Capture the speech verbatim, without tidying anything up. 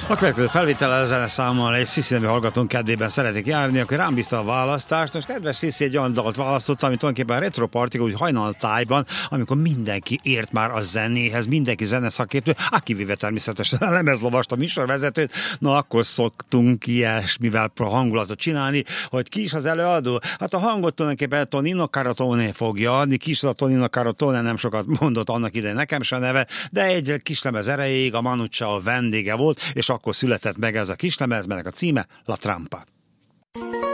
A következő felvétel zeneszámmal egy Sziszi nevű hallgatónk kedvében szeretik járni, akkor rám bízta a választást. Most kedves Sziszi egy olyan dalt választott, ami tulajdonképpen retropartika, úgy hajnaltájban, amikor mindenki ért már a zenéhez, mindenki zeneszakértő, aki véve természetesen a lemezlovast, a műsorvezetőt. Na akkor szoktunk ilyesmivel hangulatot csinálni, hogy ki is az előadó. Hát a hangot tulajdonképpen Tonino Carotone fogja adni, ki is az a Tonino Carotone, nem sokat mondott annak idején nekem se neve, de egy kislemez erejéig a Manu Chao vendége volt, és akkor született meg ez a kislemez, melynek a címe La Trampa.